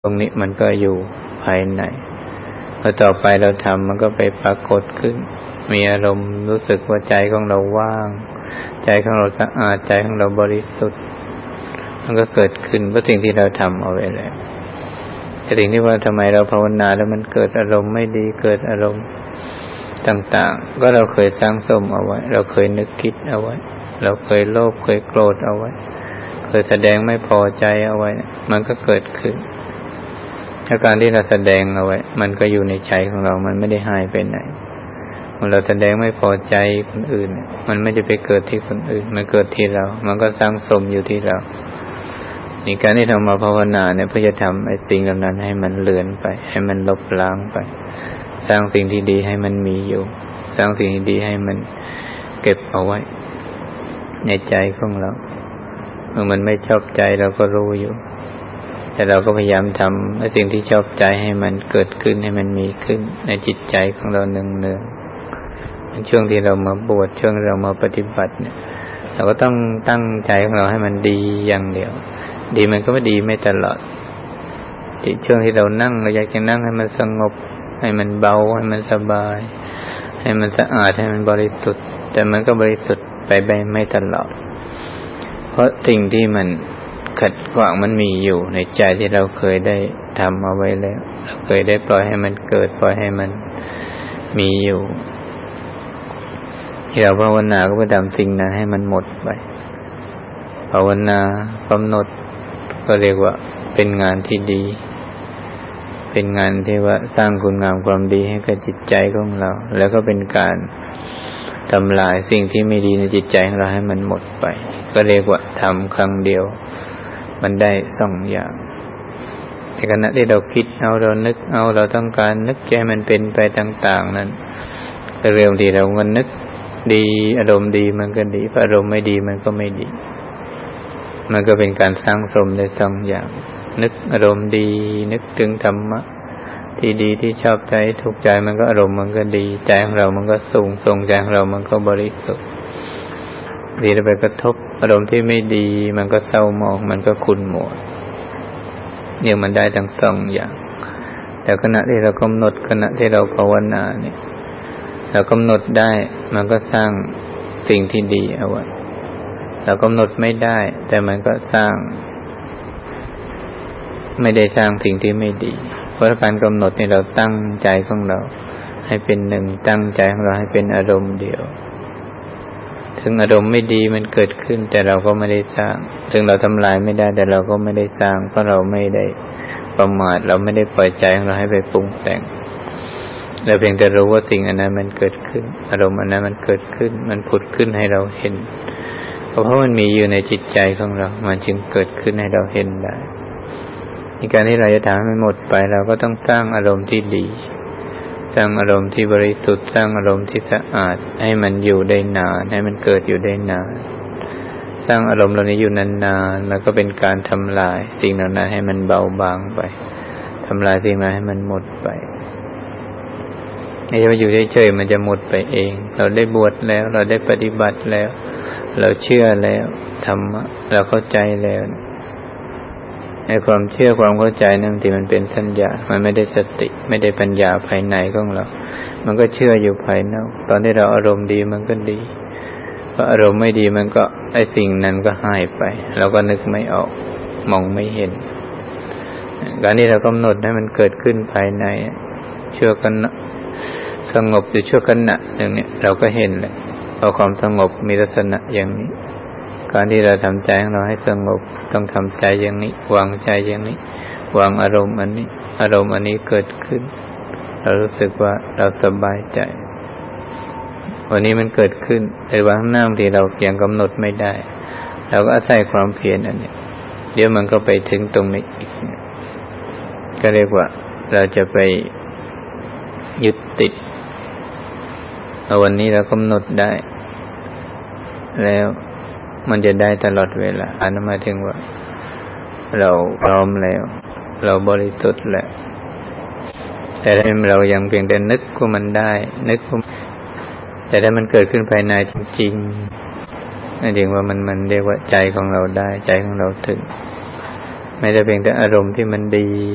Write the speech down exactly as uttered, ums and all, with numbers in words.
ตรงนี้มันก็อยู่ภายในพอต่อไปเราทำมันก็ไปปรากฏขึ้นมีอารมณ์รู้สึกว่าใจของเราว่างใจของเราสะอาดใจของเราบริสุทธิ์มันก็เกิดขึ้นเพราะสิ่งที่เราทำเอาไว้แล้วแต่สิ่งที่ว่าทำไมเราภาวนาแล้วมันเกิดอารมณ์ไม่ดีเกิดอารมณ์ต่างๆก็เราเคยสร้างสมเอาไว้เราเคยนึกคิดเอาไว้เราเคยโลภเคยโกรธเอาไว้เคยแสดงไม่พอใจเอาไว้มันก็เกิดขึ้นอาการที่เราแสดงเอาไว้มันก็อยู่ในใจของเรามันไม่ได้หายไปไหนเมื่อเราแสดงไม่พอใจคนอื่นมันไม่ได้ไปเกิดที่คนอื่นมันเกิดที่เรามันก็สร้างสมอยู่ที่เราในการที่เรามาภาวนาเนี่ยเพื่อจะทำไอ้สิ่งเหล่านั้นให้มันเลือนไปให้มันลบล้างไปสร้างสิ่งที่ดีให้มันมีอยู่สร้างสิ่งที่ดีให้มันเก็บเอาไว้ในใจของเราเมื่อมันไม่ชอบใจเราก็รู้อยู่แต่เราก็พยายามทำให้สิ่งที่ชอบใจให้มันเกิดขึ้นให้มันมีขึ้นในจิตใจของเราเนืองๆช่วงที่เรามาบวชช่วงที่เรามาปฏิบัติเนี่ยเราก็ต้องตั้งใจของเราให้มันดีอย่างเดียวดีมันก็ไม่ดีไม่ตลอดจิตช่วงที่เรานั่งเราอยากจะนั่งให้มันสงบให้มันเบาให้มันสบายให้มันสะอาดให้มันบริสุทธิ์แต่มันก็บริสุทธิ์ไปไม่ตลอดเพราะสิ่งที่มันขัดขวางมันมีอยู่ในใจที่เราเคยได้ทำเอาไว้แล้วเราเคยได้ปล่อยให้มันเกิดปล่อยให้มันมีอยู่ที่เราภาวนาก็เพื่อทำสิ่งนั้นให้มันหมดไปภาวนากำหนดก็เรียกว่าเป็นงานที่ดีเป็นงานที่ว่าสร้างคุณงามความดีให้กับจิตใจของเราแล้วก็เป็นการทำลายสิ่งที่ไม่ดีในจิตใจของเราให้มันหมดไปก็เรียกว่าทำครั้งเดียวมันได้สองอย่างในขณะที่เราคิดเอาเรานึกเอาเราต้องการนึกแก้มันเป็นไปต่างๆนั้นเร็วดีเราก็นึกดีอารมณ์ดีมันก็ดีอารมณ์ไม่ดีมันก็ไม่ดีมันก็เป็นการสร้างสมได้สองอย่างนึกอารมณ์ดีนึกถึงธรรมะที่ดีที่ชอบใจถูกใจมันก็อารมณ์มันก็ดีใจของเรามันก็สูงส่งใจของเรามันก็บริสุทธิ์ดีแล้วไปกระทบอารมณ์ที่ไม่ดีมันก็เศร้าหมองมันก็ขุ่นมัวเนี่ยมันได้ทั้งสองอย่างแต่ขณะที่เรากำหนดขณะที่เราภาวนาเนี่ยเรากำหนดได้มันก็สร้างสิ่งที่ดีเอาไว้เรากำหนดไม่ได้แต่มันก็สร้างไม่ได้สร้างสิ่งที่ไม่ดีเพราะการกำหนดนี่เราตั้งใจของเราให้เป็นหนึ่งตั้งใจของเราให้เป็นอารมณ์เดียวถึงอารมณ์ไม่ดีมันเกิดขึ้นแต่เราก็ไม่ได้สร้างถึงเราทำลายไม่ได้แต่เราก็ไม่ได้สร้างเพราะเราไม่ได้ประมาทเราไม่ได้ปล่อยใจของเราให้ไปปรุงแต่งเราเพียงแต่รู้ว่าสิ่งอันนั้นมันเกิดขึ้นอารมณ์อันนั้นมันเกิดขึ้นมันผุดขึ้นให้เราเห็นเพราะมันมีอยู่ในจิตใจของเรามันจึงเกิดขึ้นให้เราเห็นได้ในการที่เราจะทำให้มันหมดไปเราก็ต้องสร้างอารมณ์ที่ดีสร้างอารมณ์ที่บริสุทธิ์สร้างอารมณ์ที่สะอาดให้มันอยู่ได้นานให้มันเกิดอยู่ได้นานสร้างอารมณ์เหล่านี้อยู่นานๆแล้วก็เป็นการทำลายสิ่งเหล่านั้นให้มันเบาบางไปทำลายสิ่งนั้นให้มันหมดไปไม่ใช่ว่าอยู่เฉยๆมันจะหมดไปเองเราได้บวชแล้วเราได้ปฏิบัติแล้วเราเชื่อแล้วธรรมะเราเข้าใจแล้วไอ้ความเชื่อความเข้าใจนั่นที่มันเป็นสัญญามันไม่ได้สติไม่ได้ปัญญาภายในของเรามันก็เชื่ออยู่ภายนอกตอนที่เราอารมณ์ดีมันก็ดีพออารมณ์ไม่ดีมันก็ไอ้สิ่งนั้นก็หายไปเราก็นึกไม่ออกมองไม่เห็นการที่เรากำหนดให้มันเกิดขึ้นภายในชั่วขณะสงบอยู่ชั่วขณะอย่างนี้เราก็เห็นแหละพอความสงบมีลักษณะอย่างนี้การที่เราทำใจของเราให้สงบต้องทำใจอย่างนี้วางใจอย่างนี้วางอารมณ์อันนี้อารมณ์อันนี้เกิดขึ้นเรารู้สึกว่าเราสบายใจวันนี้มันเกิดขึ้นในวันข้างหน้าที่เรายังกำหนดไม่ได้เราก็อาศัยความเพียรอันนี้เดี๋ยวมันก็ไปถึงตรงนี้อีกก็เรียกว่าเราจะไปยึดติดวันนี้เรากำหนดได้แล้วมันจะได้ตลอดเวลาอันนั้นหมายถึงว่าเราพร้อมแล้วเราบริสุทธิ์แล้วแต่ถ้าเรายังเพียงแต่นึกว่ามันได้นึกแต่ถ้ามันเกิดขึ้นภายในจริงๆนั่นเองว่ามันมันเรียกว่าใจของเราได้ใจของเราถึงไม่ได้เพียงแต่อารมณ์ที่มันดี